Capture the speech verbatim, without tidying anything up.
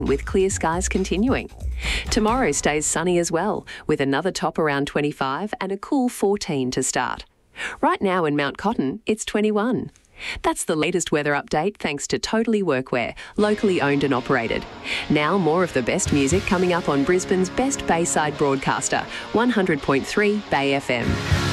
with clear skies continuing. Tomorrow stays sunny as well, with another top around twenty-five and a cool fourteen to start. Right now in Mount Cotton, it's twenty-one. That's the latest weather update thanks to Totally Workwear, locally owned and operated. Now more of the best music coming up on Brisbane's best Bayside broadcaster, one hundred point three Bay F M.